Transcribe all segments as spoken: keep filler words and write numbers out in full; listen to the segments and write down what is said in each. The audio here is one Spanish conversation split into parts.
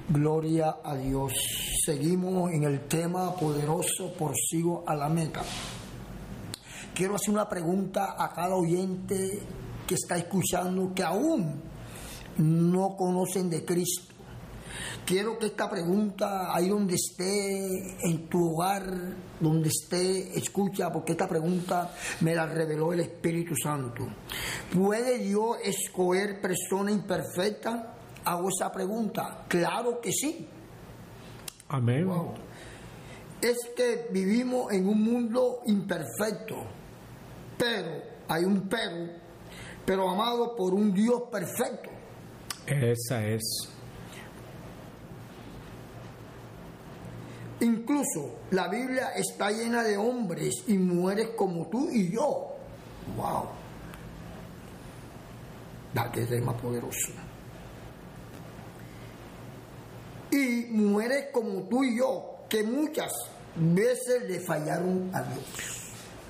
Gloria a Dios. Seguimos en el tema poderoso, prosigo a la meta. Quiero hacer una pregunta a cada oyente que está escuchando que aún no conocen de Cristo. Quiero que esta pregunta, ahí donde esté, en tu hogar, donde esté, escucha, porque esta pregunta me la reveló el Espíritu Santo. ¿Puede Dios escoger persona imperfecta? Hago esa pregunta. Claro que sí. Amén. Wow. Es que vivimos en un mundo imperfecto, pero, hay un pero, pero amado por un Dios perfecto. Esa es. Incluso la Biblia está llena de hombres y mujeres como tú y yo. Wow. Da que es más poderoso. Y mujeres como tú y yo, que muchas veces le fallaron a Dios.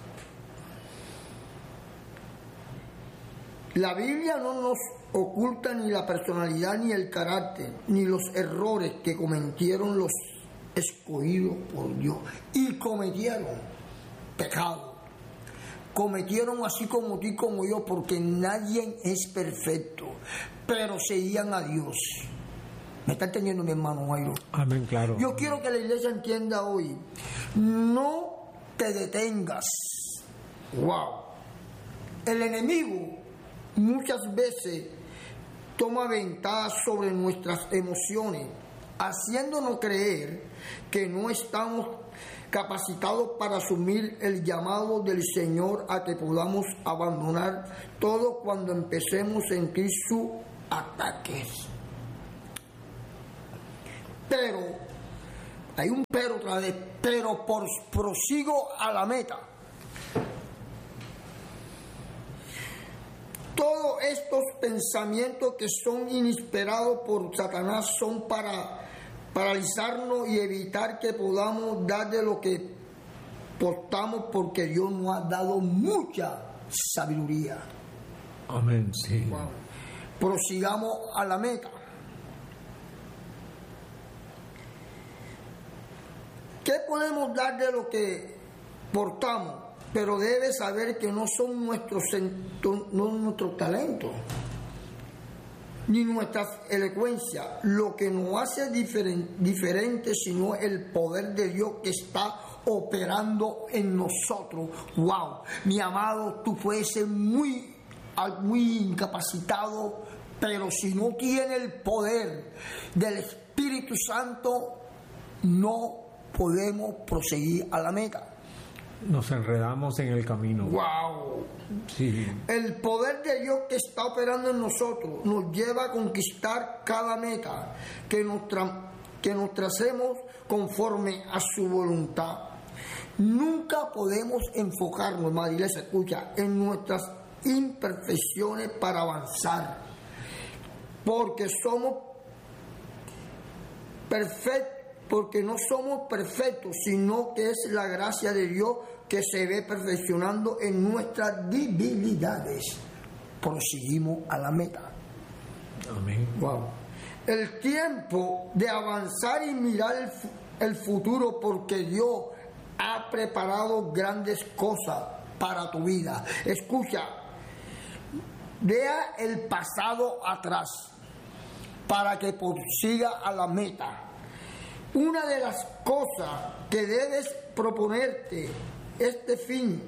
La Biblia no nos oculta ni la personalidad, ni el carácter, ni los errores que cometieron los escogidos por Dios. Y cometieron pecado. Cometieron así como tú y como yo, porque nadie es perfecto, pero seguían a Dios. ¿Me está entendiendo mi hermano Jairo? Amén, claro. Yo quiero que la iglesia entienda hoy, no te detengas. Wow. El enemigo muchas veces toma ventaja sobre nuestras emociones, haciéndonos creer que no estamos capacitados para asumir el llamado del Señor a que podamos abandonar todo cuando empecemos a sentir sus ataques. Pero, hay un pero otra vez, pero por, prosigo a la meta. Todos estos pensamientos que son inspirados por Satanás son para paralizarnos y evitar que podamos dar de lo que portamos, porque Dios nos ha dado mucha sabiduría. Amén, sí. Wow. Prosigamos a la meta. ¿Qué podemos dar de lo que portamos? Pero debes saber que no son nuestros, no nuestros talentos, ni nuestra elocuencia, lo que nos hace diferente, diferente, sino el poder de Dios que está operando en nosotros. Wow, mi amado, tú puedes ser muy, muy incapacitado, pero si no tienes el poder del Espíritu Santo, no podemos proseguir a la meta. Nos enredamos en el camino. ¡Wow! Sí. El poder de Dios que está operando en nosotros nos lleva a conquistar cada meta que nos, tra- que nos tracemos conforme a su voluntad. Nunca podemos enfocarnos, madre iglesia, escucha, en nuestras imperfecciones para avanzar, porque somos perfectos. Porque no somos perfectos, sino que es la gracia de Dios que se ve perfeccionando en nuestras debilidades. Proseguimos a la meta. Amén. Wow. El tiempo de avanzar y mirar el, el futuro, porque Dios ha preparado grandes cosas para tu vida. Escucha, deja el pasado atrás para que prosiga a la meta. Una de las cosas que debes proponerte este fin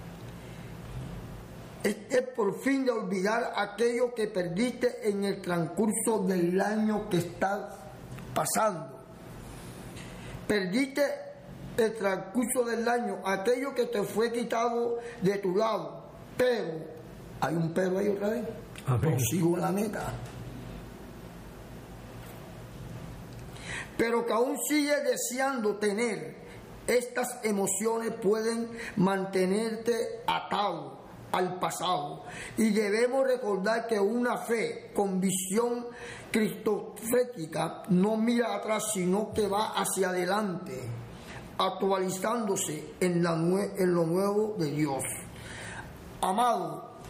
es, es por fin de olvidar aquello que perdiste en el transcurso del año que está pasando. Perdiste el transcurso del año, aquello que te fue quitado de tu lado. Pero, hay un pero ahí otra vez. Prosigo la meta. Pero que aún sigue deseando tener estas emociones, pueden mantenerte atado al pasado. Y debemos recordar que una fe con visión cristofética no mira atrás, sino que va hacia adelante, actualizándose en, la nue- en lo nuevo de Dios. Amado,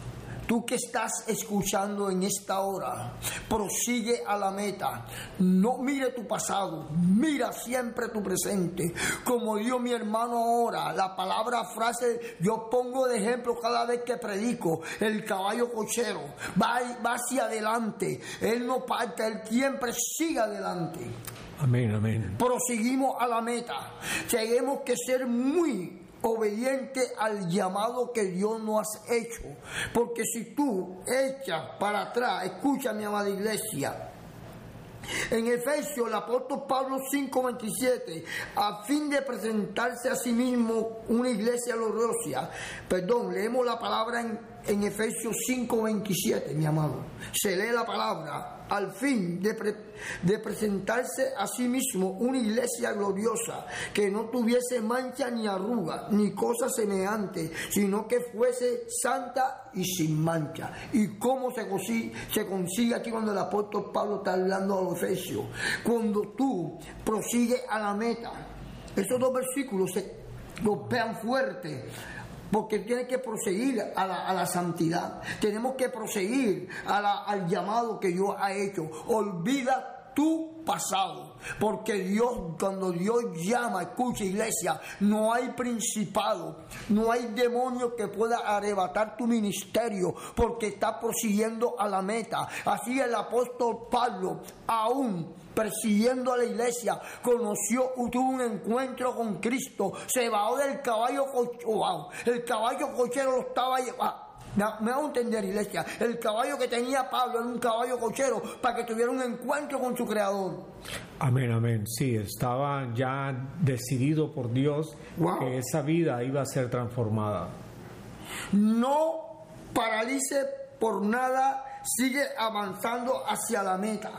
Tú que estás escuchando en esta hora, prosigue a la meta. No mire tu pasado, mira siempre tu presente. Como dijo mi hermano ahora, la palabra frase yo pongo de ejemplo cada vez que predico. El caballo cochero va, va hacia adelante. Él no parte, él siempre sigue adelante. Amén, amén. Proseguimos a la meta. Tenemos que ser muy obediente al llamado que Dios nos ha hecho, porque si tú echas para atrás, escucha mi amada iglesia, en Efesios el apóstol Pablo cinco veintisiete, a fin de presentarse a sí mismo una iglesia gloriosa, perdón, leemos la palabra en, en Efesios cinco veintisiete, mi amado, se lee la palabra, al fin de, pre, de presentarse a sí mismo una iglesia gloriosa, que no tuviese mancha ni arruga, ni cosa semejante, sino que fuese santa y sin mancha. ¿Y cómo se consigue, se consigue aquí cuando el apóstol Pablo está hablando a los Efesios? Cuando tú prosigues a la meta. Estos dos versículos se golpean fuerte, porque tienes que proseguir a la, a la santidad. Tenemos que proseguir a la, al llamado que Dios ha hecho. Olvida tu pasado, porque Dios, cuando Dios llama, escucha iglesia, no hay principado, no hay demonio que pueda arrebatar tu ministerio, porque está prosiguiendo a la meta. Así el apóstol Pablo, aún persiguiendo a la iglesia, conoció, tuvo un encuentro con Cristo, se bajó del caballo cochero, wow, el caballo cochero lo estaba llevando. Me hago entender, iglesia, el caballo que tenía Pablo era un caballo cochero para que tuviera un encuentro con su Creador. Amén, amén. Sí, estaba ya decidido por Dios, wow, que esa vida iba a ser transformada. No paralice por nada, sigue avanzando hacia la meta.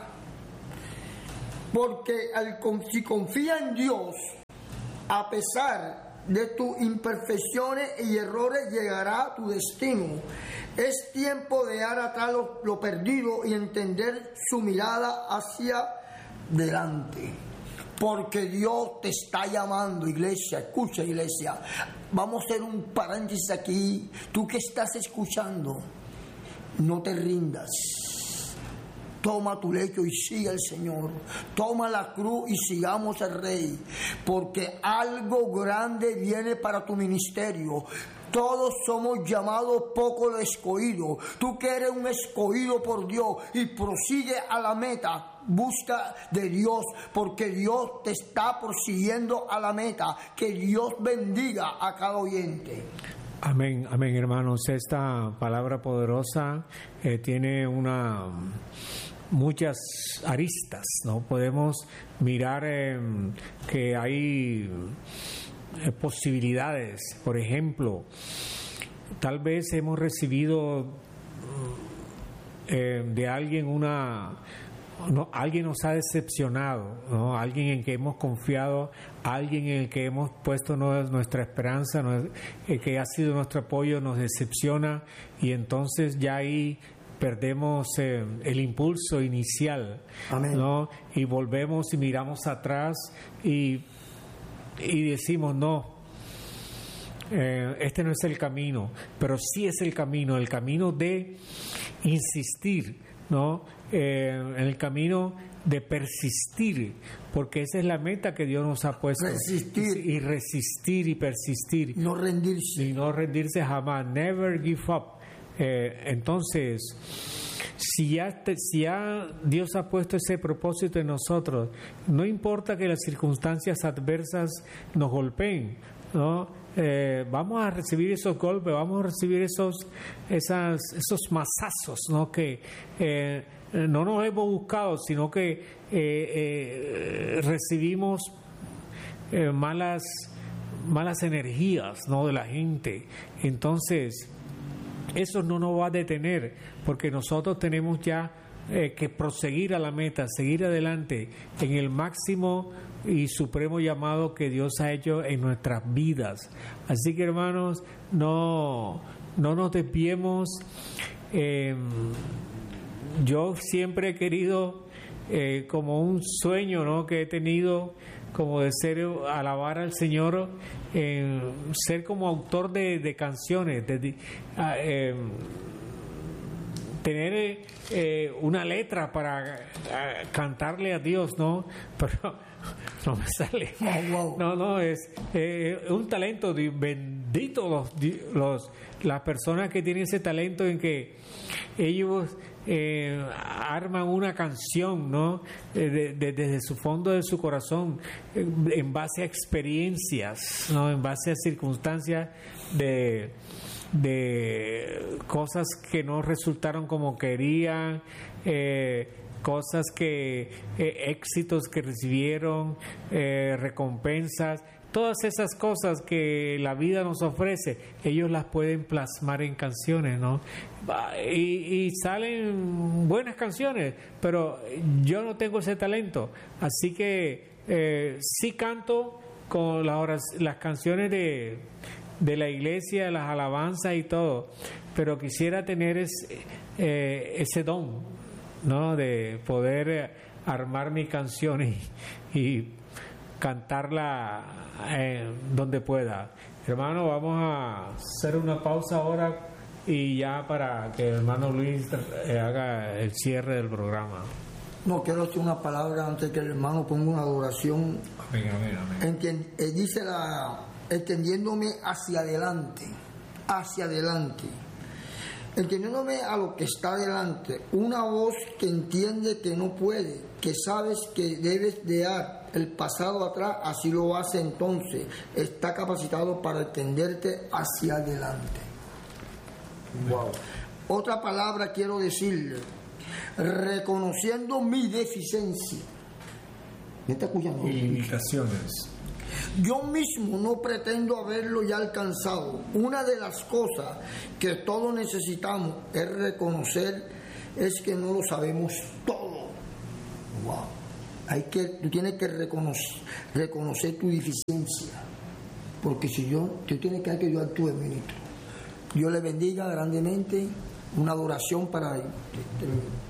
Porque al, si confía en Dios, a pesar de tus imperfecciones y errores, llegará a tu destino. Es tiempo de dejar atrás lo, lo perdido y entender su mirada hacia delante. Porque Dios te está llamando, iglesia. Escucha, iglesia. Vamos a hacer un paréntesis aquí. Tú que estás escuchando, no te rindas. Toma tu lecho y sigue al Señor. Toma la cruz y sigamos al Rey. Porque algo grande viene para tu ministerio. Todos somos llamados, poco los escogidos. Tú que eres un escogido por Dios y prosigue a la meta. Busca de Dios, porque Dios te está prosiguiendo a la meta. Que Dios bendiga a cada oyente. Amén, amén, hermanos. Esta palabra poderosa eh, tiene una muchas aristas, ¿no? Podemos mirar eh, que hay eh, posibilidades. Por ejemplo, tal vez hemos recibido eh, de alguien una... No, alguien nos ha decepcionado, ¿no? Alguien en que hemos confiado, alguien en el que hemos puesto nuestra esperanza, el que ha sido nuestro apoyo, nos decepciona, y entonces ya ahí perdemos eh, el impulso inicial. Amén. ¿No? Y volvemos y miramos atrás y, y decimos no, eh, este no es el camino, pero sí es el camino, el camino de insistir, ¿no? Eh, en el camino de persistir, porque esa es la meta que Dios nos ha puesto. Resistir. Y, y resistir y persistir. No rendirse. Y no rendirse jamás. Never give up. Eh, entonces, si ya, te, si ya Dios ha puesto ese propósito en nosotros, no importa que las circunstancias adversas nos golpeen, ¿no? Eh, vamos a recibir esos golpes, vamos a recibir esos, esas, esos mazazos, ¿no? Que eh, no nos hemos buscado, sino que eh, eh, recibimos eh, malas, malas energías, ¿no? De la gente. Entonces, eso no nos va a detener, porque nosotros tenemos ya eh, que proseguir a la meta, seguir adelante en el máximo y supremo llamado que Dios ha hecho en nuestras vidas. Así que, hermanos, no, no nos desviemos. Eh, yo siempre he querido, eh, como un sueño, ¿no?, que he tenido, como de ser, alabar al Señor, eh, ser como autor de, de canciones, de, de, eh, tener eh, una letra para eh, cantarle a Dios, ¿no? Pero no me sale. Oh, wow. No, no, es eh, un talento de, bendito los, los las personas que tienen ese talento en que ellos eh, arman una canción, ¿no? Eh, de, de, desde su fondo de su corazón, eh, en base a experiencias, ¿no? En base a circunstancias de de cosas que no resultaron como querían, eh, cosas que eh, éxitos que recibieron, eh, recompensas, todas esas cosas que la vida nos ofrece, ellos las pueden plasmar en canciones, ¿no? Y, y salen buenas canciones, pero yo no tengo ese talento, así que eh, sí canto con las, horas, las canciones de de la iglesia, las alabanzas y todo, pero quisiera tener ese, eh, ese don, ¿no? De poder eh, armar mis canciones y, y cantarla eh, donde pueda. Hermano, vamos a hacer una pausa ahora y ya para que el hermano Luis eh, haga el cierre del programa. No, quiero hacer una palabra antes que el hermano ponga una adoración. Amén, amén, amén. En que eh, dice la... extendiéndome hacia adelante, hacia adelante, entendiéndome a lo que está delante, una voz que entiende que no puede, que sabes que debes dejar el pasado atrás, así lo hace entonces, está capacitado para extenderte hacia adelante. Wow. Otra palabra quiero decirle, reconociendo mi deficiencia. ¿Me está escuchando? Y limitaciones. Yo mismo no pretendo haberlo ya alcanzado. Una de las cosas que todos necesitamos es reconocer es que no lo sabemos todo. Wow. Hay que, tú tienes que reconocer, reconocer tu deficiencia. Porque si yo, tú tienes que, que yo actúe, ministro. Dios le bendiga grandemente. Una adoración para